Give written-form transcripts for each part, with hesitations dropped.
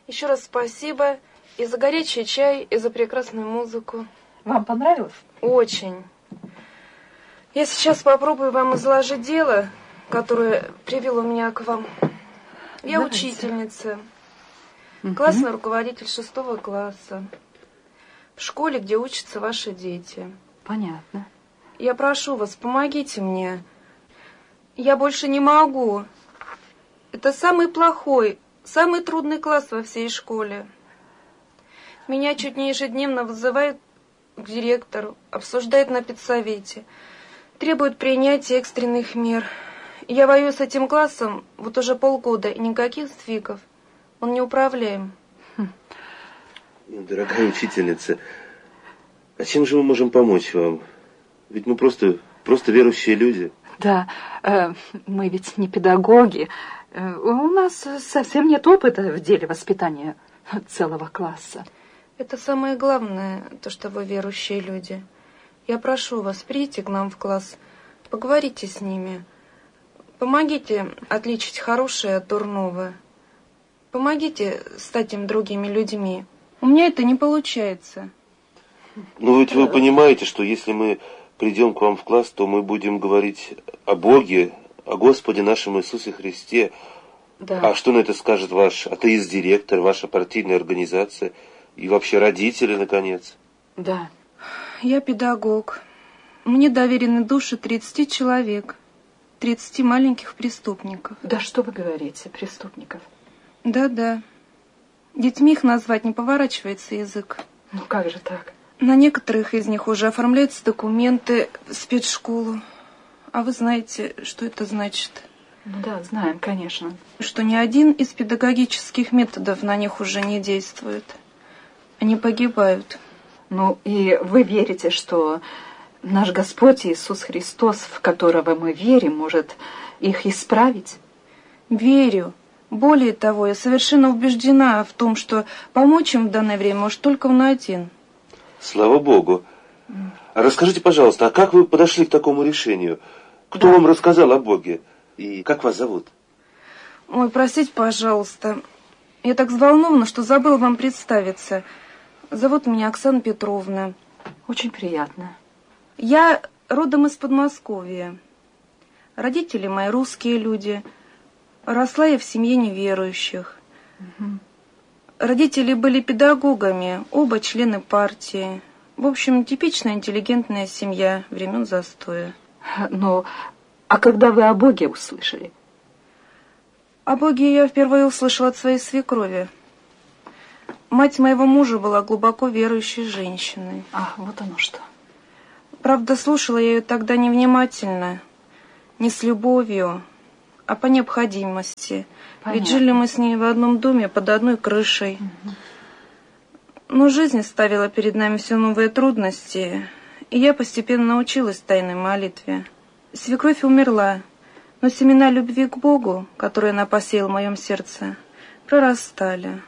Еще раз спасибо и за горячий чай, и за прекрасную музыку. Вам понравилось? Очень. Я сейчас попробую вам изложить дело, которое привело меня к вам. Я учительница, классный руководитель 6 класса, в школе, где учатся ваши дети. Понятно. Я прошу вас, помогите мне. Я больше не могу. Это самый плохой, самый трудный класс во всей школе. Меня чуть не ежедневно вызывают к директору, обсуждают на педсовете, требуют принятия экстренных мер. Я воюю с этим классом вот уже полгода, и никаких сдвигов. Он неуправляем. Дорогая учительница, а чем же мы можем помочь вам? Ведь мы просто верующие люди. Да, мы ведь не педагоги. У нас совсем нет опыта в деле воспитания целого класса. Это самое главное, то, что вы верующие люди. Я прошу вас, придите к нам в класс, поговорите с ними. Помогите отличить хорошее от дурного. Помогите стать им другими людьми. У меня это не получается. Ну ведь вы понимаете, что если мы придем к вам в класс, то мы будем говорить о Боге, о Господе нашем Иисусе Христе. Да. А что на это скажет ваш атеист-директор, ваша партийная организация и вообще родители, наконец? Да. Я педагог. Мне доверены души 30 человек, 30 маленьких преступников. Да что вы говорите, преступников? Да-да. Детьми их назвать не поворачивается язык. Ну как же так? На некоторых из них уже оформляются документы в спецшколу. А вы знаете, что это значит? Ну да, знаем, конечно. Что ни один из педагогических методов на них уже не действует. Они погибают. Ну и вы верите, что наш Господь Иисус Христос, в которого мы верим, может их исправить? Верю. Более того, я совершенно убеждена в том, что помочь им в данное время может только Он один. Слава Богу. А расскажите, пожалуйста, а как вы подошли к такому решению? Кто вам рассказал о Боге? И как вас зовут? Ой, простите, пожалуйста. Я так взволнована, что забыла вам представиться. Зовут меня Оксана Петровна. Очень приятно. Я родом из Подмосковья. Родители мои русские люди. Росла я в семье неверующих. Родители были педагогами, оба члены партии. В общем, типичная интеллигентная семья времен застоя. Ну, а когда вы о Боге услышали? О Боге я впервые услышала от своей свекрови. Мать моего мужа была глубоко верующей женщиной. Ах, вот оно что. Правда, слушала я ее тогда невнимательно, не с любовью, а по необходимости. Понятно. Ведь жили мы с ней в одном доме под одной крышей. Но жизнь ставила перед нами все новые трудности, и я постепенно научилась тайной молитве. Свекровь умерла, но семена любви к Богу, которые она посеяла в моем сердце, прорастали.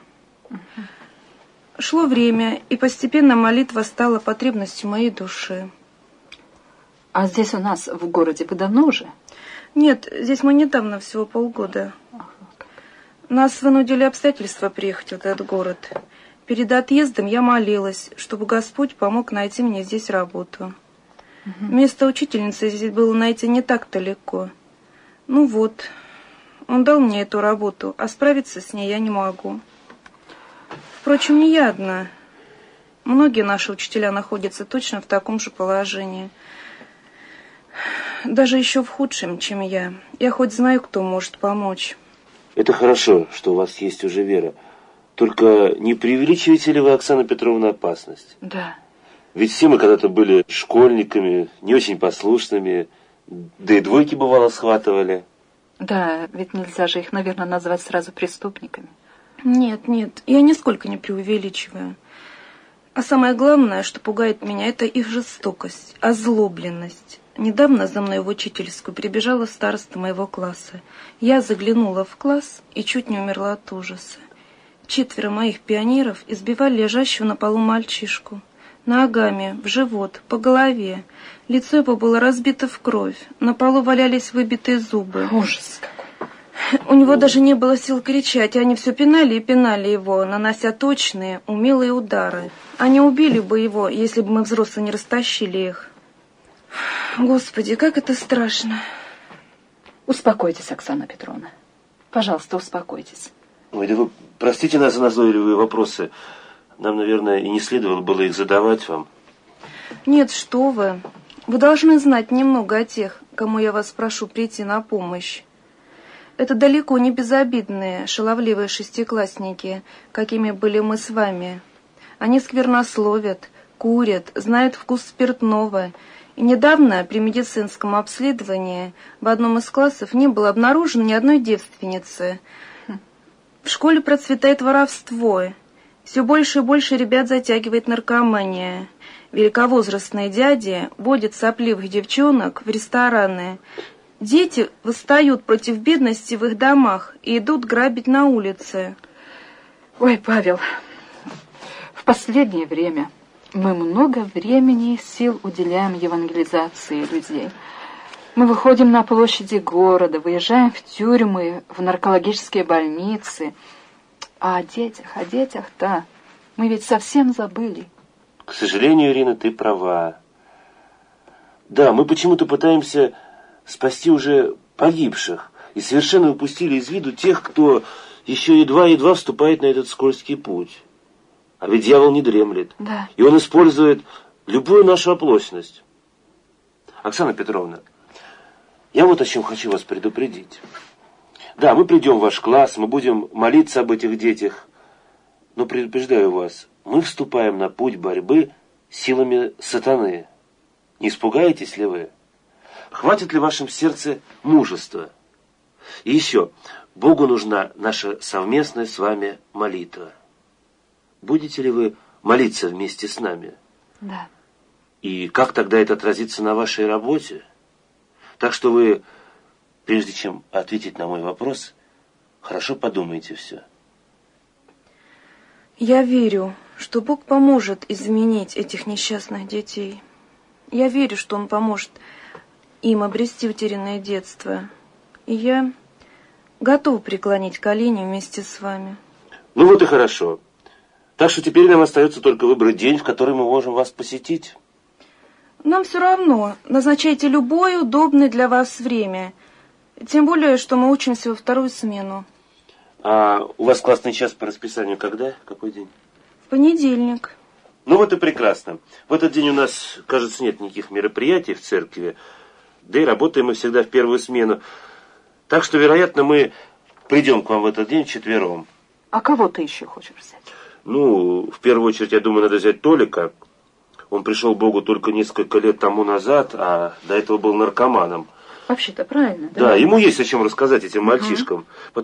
Шло время, и постепенно молитва стала потребностью моей души. А здесь у нас в городе вы давно уже? Нет, здесь мы недавно, всего полгода. Нас вынудили обстоятельства приехать в этот город. Перед отъездом я молилась, чтобы Господь помог найти мне здесь работу. Место учительницы здесь было найти не так-то легко. Ну вот, Он дал мне эту работу, а справиться с ней я не могу. Впрочем, не я одна. Многие наши учителя находятся точно в таком же положении. Даже еще в худшем, чем я. Я хоть знаю, кто может помочь. Это хорошо, что у вас есть уже вера. Только не преувеличиваете ли вы, Оксана Петровна, опасность? Да. Ведь все мы когда-то были школьниками, не очень послушными, да и двойки бывало схватывали. Да, ведь нельзя же их, наверное, назвать сразу преступниками. Нет, я нисколько не преувеличиваю. А самое главное, что пугает меня, это их жестокость, озлобленность. Недавно за мной в учительскую прибежала староста моего класса. Я заглянула в класс и чуть не умерла от ужаса. 4 моих пионеров избивали лежащего на полу мальчишку. Ногами, в живот, по голове. Лицо его было разбито в кровь. На полу валялись выбитые зубы. Ужас какой. У него даже не было сил кричать, они все пинали и пинали его, нанося точные, умелые удары. Они убили бы его, если бы мы, взрослые, не растащили их. Господи, как это страшно. Успокойтесь, Оксана Петровна. Пожалуйста, успокойтесь. Ой, да вы простите нас за назойливые вопросы. Нам, наверное, и не следовало было их задавать вам. Нет, что вы. Вы должны знать немного о тех, кому я вас прошу прийти на помощь. Это далеко не безобидные, шаловливые шестиклассники, какими были мы с вами. Они сквернословят, курят, знают вкус спиртного. И недавно при медицинском обследовании в одном из классов не было обнаружено ни одной девственницы. В школе процветает воровство. Все больше и больше ребят затягивает наркомания. Великовозрастные дяди водят сопливых девчонок в рестораны. Дети восстают против бедности в их домах и идут грабить на улице. Ой, Павел, в последнее время мы много времени и сил уделяем евангелизации людей. Мы выходим на площади города, выезжаем в тюрьмы, в наркологические больницы. А о детях-то мы ведь совсем забыли. К сожалению, Ирина, ты права. Да, мы почему-то пытаемся спасти уже погибших и совершенно упустили из виду тех, кто еще едва-едва вступает на этот скользкий путь. А ведь дьявол не дремлет. Да. И он использует любую нашу оплошность. Оксана Петровна, я вот о чем хочу вас предупредить. Да, мы придем в ваш класс, мы будем молиться об этих детях. Но предупреждаю вас, мы вступаем на путь борьбы с силами сатаны. Не испугаетесь ли вы? Хватит ли в вашем сердце мужества? И еще, Богу нужна наша совместная с вами молитва. Будете ли вы молиться вместе с нами? Да. И как тогда это отразится на вашей работе? Так что вы, прежде чем ответить на мой вопрос, хорошо подумайте все. Я верю, что Бог поможет изменить этих несчастных детей. Я верю, что Он поможет им обрести утерянное детство. И я готова преклонить колени вместе с вами. Ну вот и хорошо. Так что теперь нам остается только выбрать день, в который мы можем вас посетить. Нам все равно. Назначайте любое удобное для вас время. Тем более, что мы учимся во вторую смену. А у вас классный час по расписанию когда? Какой день? В понедельник. Ну вот и прекрасно. В этот день у нас, кажется, нет никаких мероприятий в церкви. Да и работаем мы всегда в первую смену. Так что, вероятно, мы придем к вам в этот день вчетвером. А кого ты еще хочешь взять? Ну, в первую очередь, я думаю, надо взять Толика. Он пришел к Богу только несколько лет тому назад, а до этого был наркоманом. Вообще-то правильно, да? Да, ему есть о чем рассказать этим мальчишкам.